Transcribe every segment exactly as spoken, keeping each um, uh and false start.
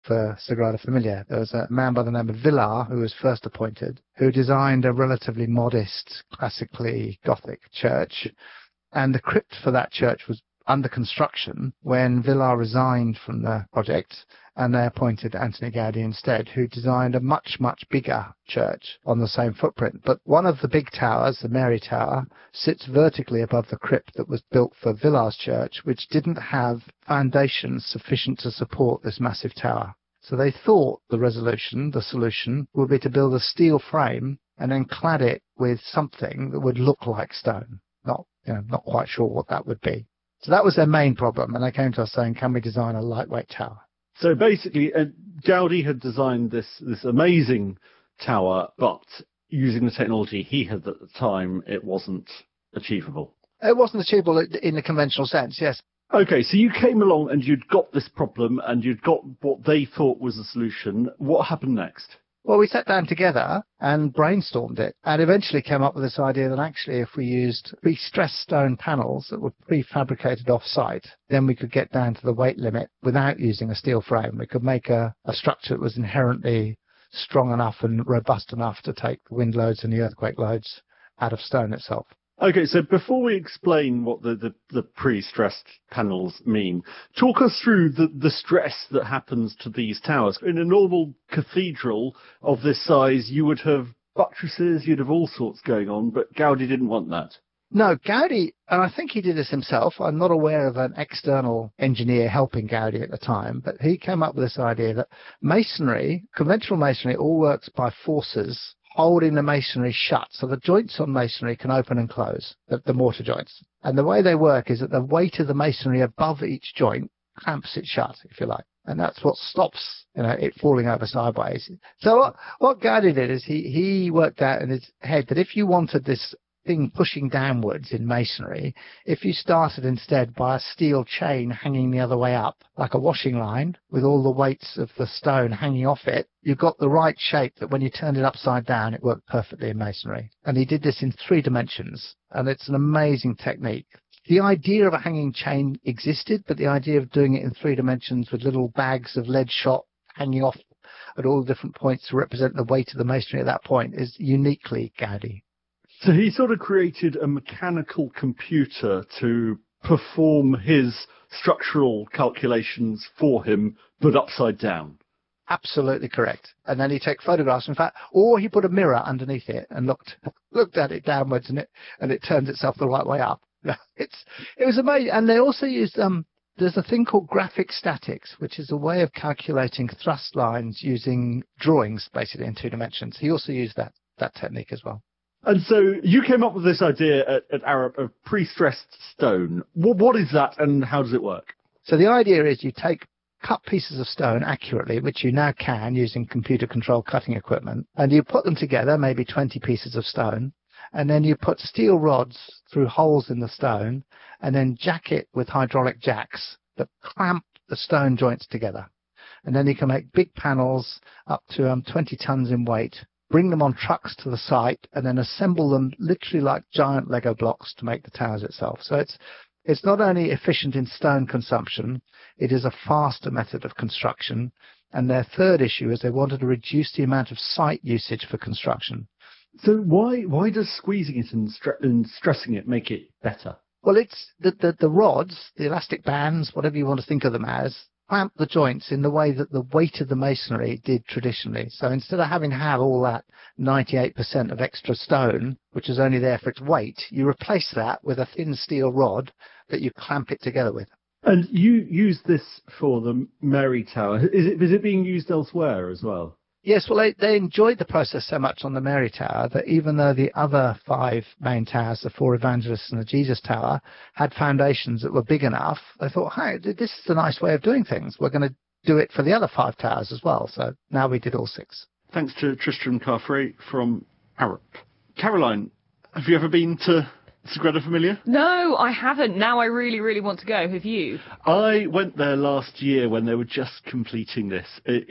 for Sagrada Familia. There was a man by the name of Villar who was first appointed, who designed a relatively modest, classically Gothic church. And the crypt for that church was under construction when Villar resigned from the project, and they appointed Antoni Gaudi instead, who designed a much, much bigger church on the same footprint. But one of the big towers, the Mary Tower, sits vertically above the crypt that was built for Villar's church, which didn't have foundations sufficient to support this massive tower. So they thought the resolution, the solution, would be to build a steel frame and then clad it with something that would look like stone. Not, you know, not quite sure what that would be. So that was their main problem, and they came to us saying, can we design a lightweight tower? So basically, uh, Gaudi had designed this, this amazing tower, but using the technology he had at the time, it wasn't achievable. It wasn't achievable in the conventional sense, yes. Okay, so you came along and you'd got this problem and you'd got what they thought was a solution. What happened next? Well, we sat down together and brainstormed it, and eventually came up with this idea that actually if we used pre-stressed stone panels that were prefabricated off-site, then we could get down to the weight limit without using a steel frame. We could make a, a structure that was inherently strong enough and robust enough to take the wind loads and the earthquake loads out of stone itself. Okay, so before we explain what the, the, the pre-stressed panels mean, talk us through the, the stress that happens to these towers. In a normal cathedral of this size, you would have buttresses, you'd have all sorts going on, but Gaudi didn't want that. No, Gaudi, and I think he did this himself. I'm not aware of an external engineer helping Gaudi at the time, but he came up with this idea that masonry, conventional masonry, all works by forces holding the masonry shut. So the joints on masonry can open and close, the, the mortar joints. And the way they work is that the weight of the masonry above each joint clamps it shut, if you like. And that's what stops, you know, it falling over sideways. So what, what Gaudi did is he, he worked out in his head that if you wanted this thing pushing downwards in masonry, if you started instead by a steel chain hanging the other way up, like a washing line, with all the weights of the stone hanging off it, you got the right shape that when you turned it upside down, it worked perfectly in masonry. And he did this in three dimensions, and it's an amazing technique. The idea of a hanging chain existed, but the idea of doing it in three dimensions with little bags of lead shot hanging off at all different points to represent the weight of the masonry at that point is uniquely Gaudi. So he sort of created a mechanical computer to perform his structural calculations for him, but upside down. Absolutely correct. And then he'd take photographs, in fact, or he put a mirror underneath it and looked looked at it downwards, and it and it turns itself the right way up. It's it was amazing. And they also used um there's a thing called graphic statics, which is a way of calculating thrust lines using drawings, basically in two dimensions. He also used that that technique as well. And so you came up with this idea at, at Arup of pre-stressed stone. What, what is that and how does it work? So the idea is you take cut pieces of stone accurately, which you now can using computer-controlled cutting equipment, and you put them together, maybe twenty pieces of stone, and then you put steel rods through holes in the stone, and then jack it with hydraulic jacks that clamp the stone joints together. And then you can make big panels up to um, twenty tons in weight, bring them on trucks to the site, and then assemble them literally like giant Lego blocks to make the towers itself. So it's it's not only efficient in stone consumption, it is a faster method of construction. And their third issue is they wanted to reduce the amount of site usage for construction. So why why does squeezing it and, stre- and stressing it make it better? Well, it's the, the, the rods, the elastic bands, whatever you want to think of them as, clamp the joints in the way that the weight of the masonry did traditionally. So instead of having to have all that ninety-eight percent of extra stone, which is only there for its weight, you replace that with a thin steel rod that you clamp it together with. And you use this for the Mary Tower. Is it, is it being used elsewhere as well? Yes, well, they, they enjoyed the process so much on the Mary Tower that even though the other five main towers, the four Evangelists and the Jesus Tower, had foundations that were big enough, they thought, hey, this is a nice way of doing things. We're going to do it for the other five towers as well. So now we did all six. Thanks to Tristram Carfrey from Arup. Caroline, have you ever been to Sagrada Familia? No, I haven't. Now I really, really want to go. Have you? I went there last year when they were just completing this. It, it is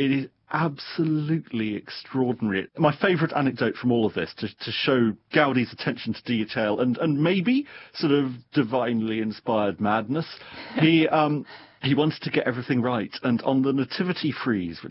absolutely extraordinary. My favourite anecdote from all of this, to, to show Gaudi's attention to detail and, and maybe sort of divinely inspired madness, he um, he wanted to get everything right. And on the Nativity frieze,